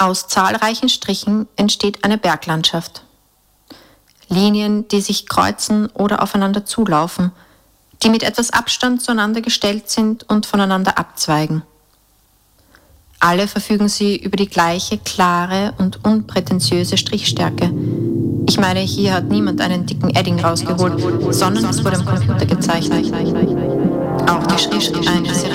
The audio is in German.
Aus zahlreichen Strichen entsteht eine Berglandschaft. Linien, die sich kreuzen oder aufeinander zulaufen, die mit etwas Abstand zueinander gestellt sind und voneinander abzweigen. Alle verfügen sie über die gleiche klare und unprätentiöse Strichstärke. Ich meine, hier hat niemand einen dicken Edding rausgeholt, sondern es wurde am Computer gezeichnet. Auch die Schrift eines